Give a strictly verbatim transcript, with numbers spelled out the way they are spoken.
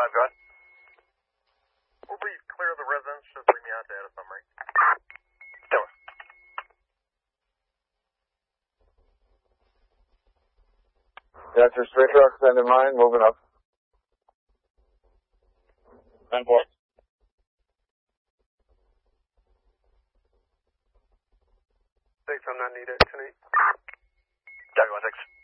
five, go ahead. Will please clear the residence, just leave me out data summary. Taylor. Yeah, just straight truck, send in mine, moving up. nine four. Six, I'm not needed tonight. Jaguar one six.